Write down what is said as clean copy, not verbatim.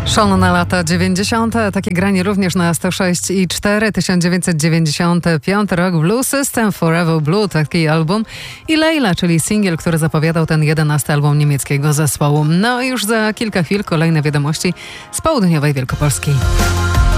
Szalone lata 90. Takie granie również na 106,4. 1995 rok. Blue System Forever Blue, taki album. I Leila, czyli singiel, który zapowiadał ten 11. album niemieckiego zespołu. No i już za kilka chwil kolejne wiadomości z południowej Wielkopolski.